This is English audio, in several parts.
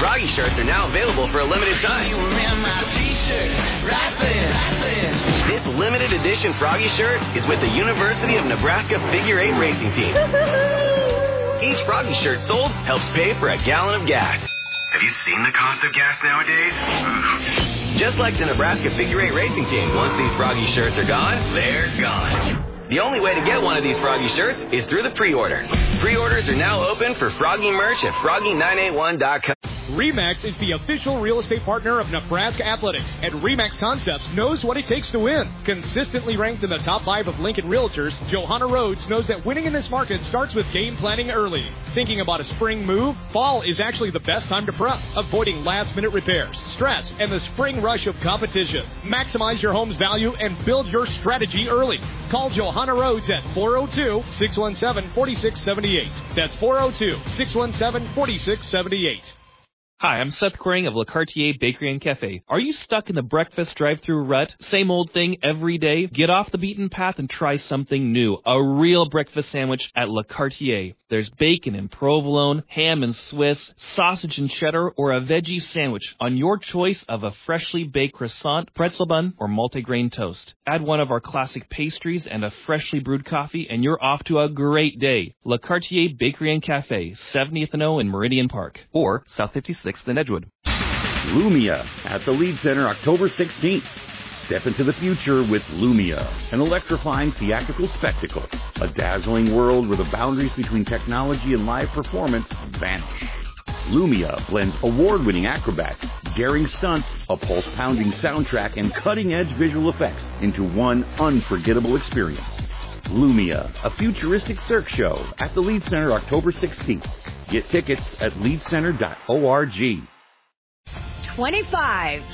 Froggy shirts are now available for a limited time. You remember my t-shirt right there. This limited edition Froggy shirt is with the University of Nebraska Figure 8 Racing Team. Each Froggy shirt sold helps pay for a gallon of gas. Have you seen the cost of gas nowadays? Just like the Nebraska Figure 8 Racing Team, once these Froggy shirts are gone, they're gone. The only way to get one of these Froggy shirts is through the pre-order. Pre-orders are now open for Froggy merch at Froggy981.com. RE/MAX is the official real estate partner of Nebraska Athletics, and RE/MAX Concepts knows what it takes to win. Consistently ranked in the top 5 of Lincoln Realtors, Johanna Rhodes knows that winning in this market starts with game planning early. Thinking about a spring move? Fall is actually the best time to prep, avoiding last-minute repairs, stress, and the spring rush of competition. Maximize your home's value and build your strategy early. Call Johanna Rhodes at 402-617-4678. That's 402-617-4678. Hi, I'm Seth Quering of Le Cartier Bakery and Cafe. Are you stuck in the breakfast drive-thru rut? Same old thing every day? Get off the beaten path and try something new. A real breakfast sandwich at Le Cartier. There's bacon and provolone, ham and Swiss, sausage and cheddar, or a veggie sandwich on your choice of a freshly baked croissant, pretzel bun, or multigrain toast. Add one of our classic pastries and a freshly brewed coffee, and you're off to a great day. Le Cartier Bakery and Cafe, 70th and O in Meridian Park, or South 56th in Edgewood. Lumia at the Lead Center October 16th. Step into the future with Lumia, an electrifying theatrical spectacle, a dazzling world where the boundaries between technology and live performance vanish. Lumia blends award-winning acrobats, daring stunts, a pulse-pounding soundtrack, and cutting-edge visual effects into one unforgettable experience. Lumia, a futuristic cirque show at the Lead Center October 16th. Get tickets at leadcenter.org. 25.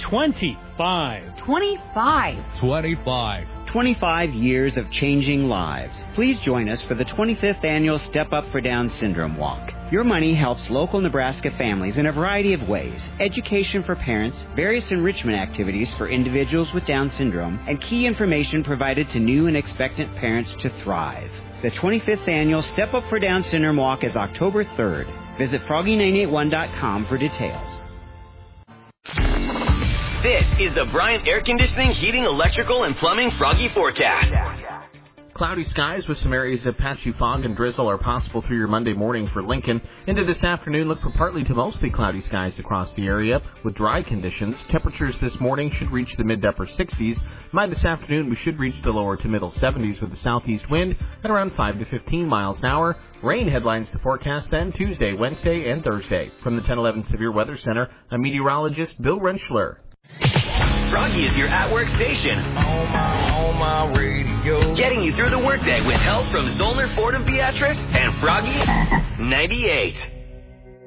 25 years of changing lives. Please join us for the 25th annual Step Up for Down Syndrome Walk. Your money helps local Nebraska families in a variety of ways. Education for parents, various enrichment activities for individuals with Down syndrome, and key information provided to new and expectant parents to thrive. The 25th annual Step Up for Down Syndrome Walk is October 3rd. Visit Froggy981.com for details. This is the Bryant Air Conditioning, Heating, Electrical, and Plumbing Froggy Forecast. Cloudy skies with some areas of patchy fog and drizzle are possible through your Monday morning for Lincoln. Into this afternoon, look for partly to mostly cloudy skies across the area with dry conditions. Temperatures this morning should reach the mid to upper 60s. By this afternoon, we should reach the lower to middle 70s with a southeast wind at around 5 to 15 miles an hour. Rain headlines the forecast then Tuesday, Wednesday, and Thursday. From the 1011 Severe Weather Center, I'm meteorologist Bill Rentschler. Froggy is your at-work station. On my radio. Getting you through the workday with help from Zollner Ford of Beatrice and Froggy 98.